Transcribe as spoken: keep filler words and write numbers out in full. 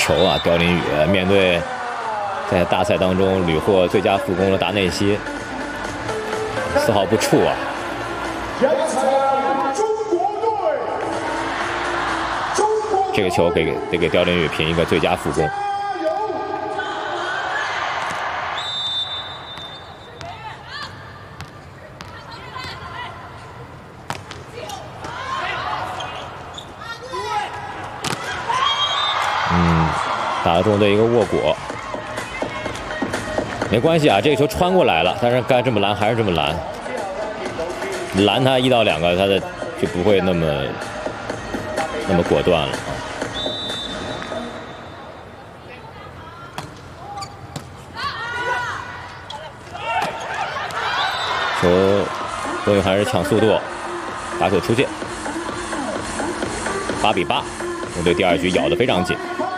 球啊，刁林宇面对在大赛当中屡获最佳副攻的达内西，丝毫不怵啊。这个球给得给刁林宇评一个最佳副攻。嗯，打了中队一个握果，没关系啊，这个球穿过来了，但是该这么拦还是这么拦，拦他一到两个，他的就不会那么那么果断了啊。球终于还是抢速度，把球出界，八比八，中队第二局咬得非常紧。